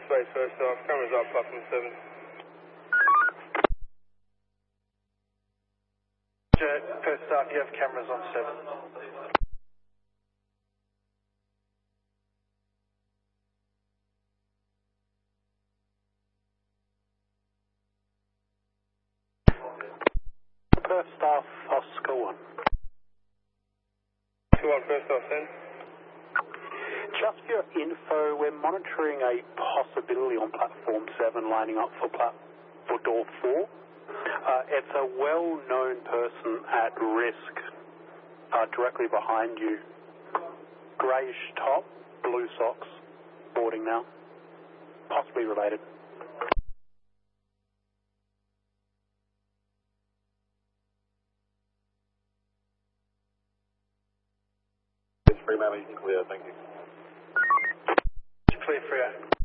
Space first off, cameras up, platform 7. Jet, first start, you have cameras on 7. First staff, Oscar 1. 2-1, first off, then. Just for your info, we're monitoring a possibility on platform 7 lining up for door 4. It's a well-known person at risk directly behind you. Greyish top, blue socks, boarding now. Possibly related. Free Mally, clear, thank you. Clear, Freo.